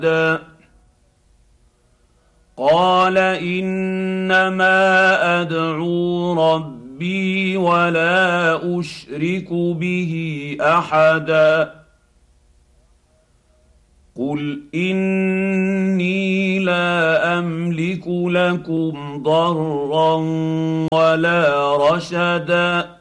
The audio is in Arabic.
قال انما ادعو ربي ولا اشرك به احدا. قل اني لا املك لكم ضرا ولا رشدا.